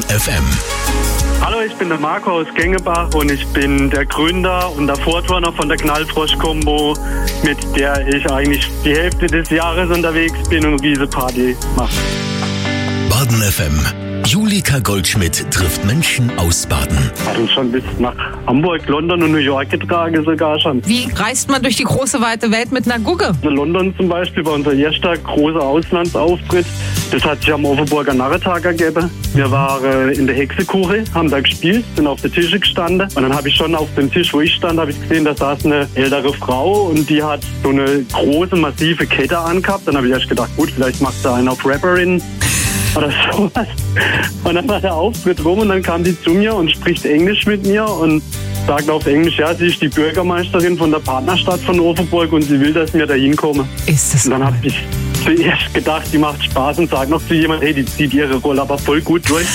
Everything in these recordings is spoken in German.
FM. Hallo, ich bin der Marco aus Gengebach und ich bin der Gründer und der Vorturner von der Knallfrosch-Kombo, mit der ich eigentlich die Hälfte des Jahres unterwegs bin und diese Party mache. Baden FM. Julika Goldschmidt trifft Menschen aus Baden. Hat uns schon bis nach Hamburg, London und New York getragen sogar schon. Wie reist man durch die große weite Welt mit einer Gugge? In London zum Beispiel war unser erster großer Auslandsauftritt. Das hat sich am Overburger Narrentag ergeben. Wir waren in der Hexekuche, haben da gespielt, sind auf den Tischen gestanden. Und dann habe ich schon auf dem Tisch, wo ich stand, habe ich gesehen, da saß eine ältere Frau und die hat so eine große, massive Kette angehabt. Dann habe ich erst gedacht, gut, vielleicht macht sie einen auf Rapperin oder sowas. Und dann war der Auftritt rum und dann kam die zu mir und spricht Englisch mit mir und sagt auf Englisch, ja, sie ist die Bürgermeisterin von der Partnerstadt von Overburg und sie will, dass wir da hinkommen. Ist das Und dann habe ich zuerst gedacht, die macht Spaß und sagt noch zu jemandem, hey, die zieht ihre Rolle aber voll gut durch.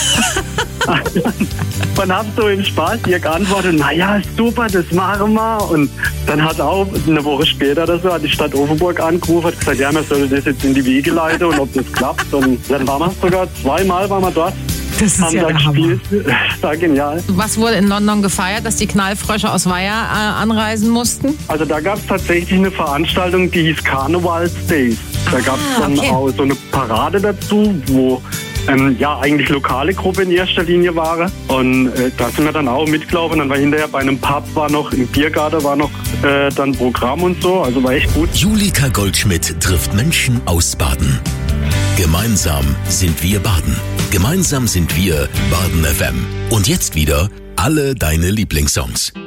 Und hab so im Spaß ihr geantwortet, naja, super, das machen wir. Und dann hat auch eine Woche später oder so, hat die Stadt Overburg angerufen, hat gesagt, ja, man soll das jetzt in die Wege leiten und ob das klappt. Und dann waren wir sogar zweimal dort. Das ist haben ja da der Hammer. gespielt. Das war genial. Was wurde in London gefeiert, dass die Knallfrösche aus Weiher anreisen mussten? Also da gab es tatsächlich eine Veranstaltung, die hieß Carnival Days. Da gab es dann okay. auch so eine Parade dazu, wo eigentlich lokale Gruppe in erster Linie waren. Und da sind wir dann auch mitgelaufen. Dann war hinterher bei einem Pub, im Biergarten war noch dann Programm und so. Also war echt gut. Julika Goldschmidt trifft Menschen aus Baden. Gemeinsam sind wir Baden. Gemeinsam sind wir Baden FM. Und jetzt wieder alle deine Lieblingssongs.